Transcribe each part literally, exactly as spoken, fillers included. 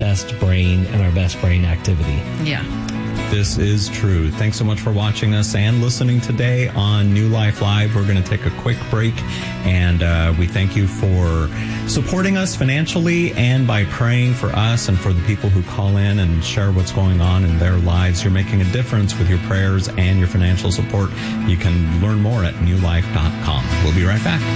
best brain and our best brain activity. Yeah. This is true. Thanks so much for watching us and listening today on New Life Live. We're going to take a quick break, and uh, we thank you for supporting us financially and by praying for us and for the people who call in and share what's going on in their lives. You're making a difference with your prayers and your financial support. You can learn more at new life dot com. We'll be right back.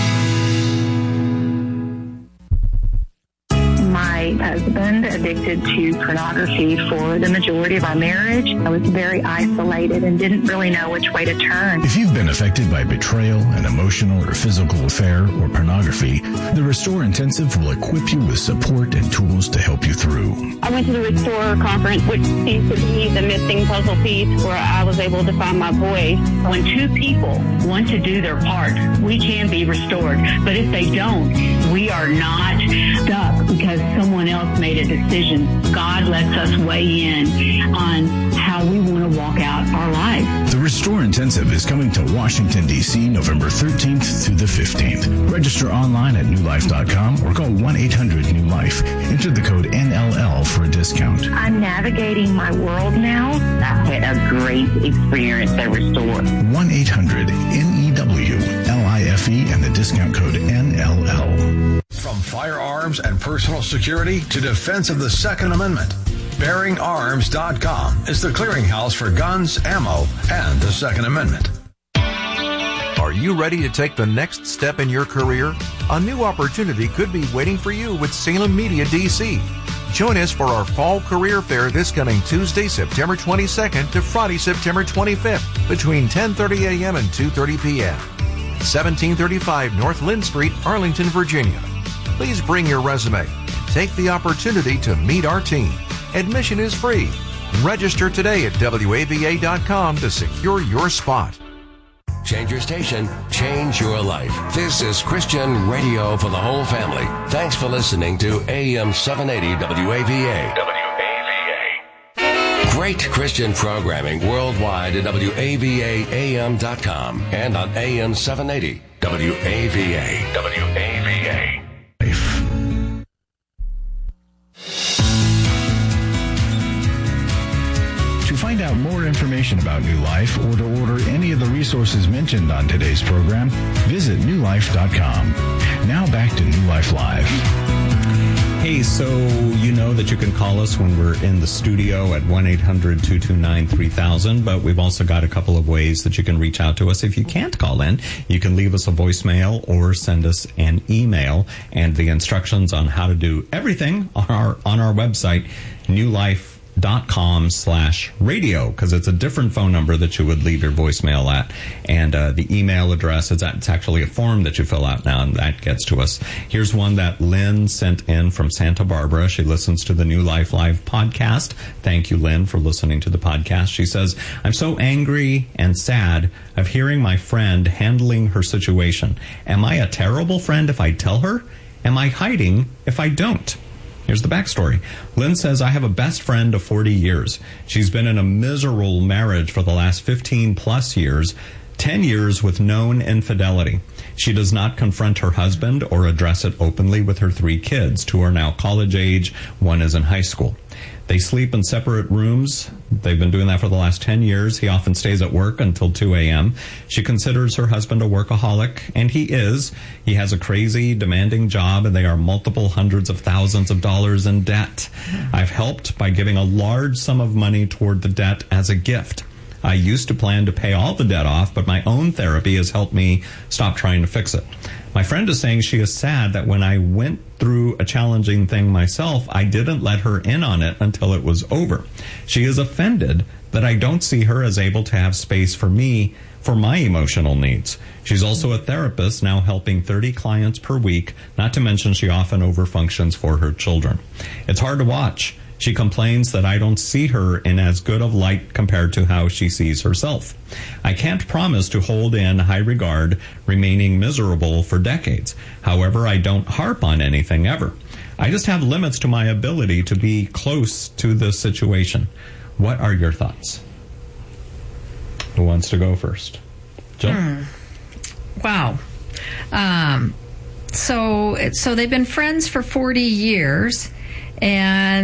My husband addicted to pornography for the majority of our marriage. I was very isolated and didn't really know which way to turn. If you've been affected by betrayal, an emotional or physical affair, or pornography, the Restore Intensive will equip you with support and tools to help you through. I went to the Restore conference, which seems to be the missing puzzle piece where I was able to find my voice. When two people want to do their part, we can be restored. But if they don't, we are not stuck because someone else made a decision. God lets us weigh in on how we want to walk out our lives. The Restore Intensive is coming to Washington, D C November thirteenth through the fifteenth. Register online at new life dot com or call one eight hundred new life. Enter the code N L L for a discount. I'm navigating my world now. I had a great experience at Restore. one eight hundred N E W L I F E and the discount code N L L. From firearms and personal security to defense of the Second Amendment, bearing arms dot com is the clearinghouse for guns, ammo, and the Second Amendment. Are you ready to take the next step in your career? A new opportunity could be waiting for you with Salem Media D C. Join us for our Fall Career Fair this coming Tuesday, September twenty-second to Friday, September twenty-fifth between ten thirty a.m. and two thirty p.m. seventeen thirty-five North Lynn Street, Arlington, Virginia. Please bring your resume and take the opportunity to meet our team. Admission is free. Register today at W A V A dot com to secure your spot. Change your station, change your life. This is Christian radio for the whole family. Thanks for listening to A M seven eighty W A V A. W A V A. Great Christian programming worldwide at W A V A A M dot com and on A M seven eighty W A V A. W A V A. To find out more information about New Life or to order any of the resources mentioned on today's program, visit new life dot com. Now back to New Life Live. Hey, so you know that you can call us when we're in the studio at one eight hundred two two nine three thousand, but we've also got a couple of ways that you can reach out to us. If you can't call in, you can leave us a voicemail or send us an email, and the instructions on how to do everything are on our website, new life dot com slash radio, because it's a different phone number that you would leave your voicemail at, and uh, the email address is it's actually a form that you fill out now, and that gets to us. Here's one that Lynn sent in from Santa Barbara. She listens to the New Life Live podcast. Thank you, Lynn, for listening to the podcast. She says, I'm so angry and sad of hearing my friend handling her situation. Am I a terrible friend if I tell her? Am I hiding if I don't? Here's the backstory. Lynn says, I have a best friend of forty years. She's been in a miserable marriage for the last fifteen plus years, ten years with known infidelity. She does not confront her husband or address it openly with her three kids. Two are now college age, one is in high school. They sleep in separate rooms. They've been doing that for the last ten years. He often stays at work until two a.m. She considers her husband a workaholic, and he is. He has a crazy, demanding job, and they are multiple hundreds of thousands of dollars in debt. I've helped by giving a large sum of money toward the debt as a gift. I used to plan to pay all the debt off, but my own therapy has helped me stop trying to fix it. My friend is saying she is sad that when I went through a challenging thing myself, I didn't let her in on it until it was over. She is offended that I don't see her as able to have space for me for my emotional needs. She's also a therapist, now helping thirty clients per week, not to mention she often overfunctions for her children. It's hard to watch. She complains that I don't see her in as good of light compared to how she sees herself. I can't promise to hold in high regard, remaining miserable for decades. However, I don't harp on anything ever. I just have limits to my ability to be close to the situation. What are your thoughts? Who wants to go first? Jill? Hmm. Wow. Um, so, so they've been friends for forty years, and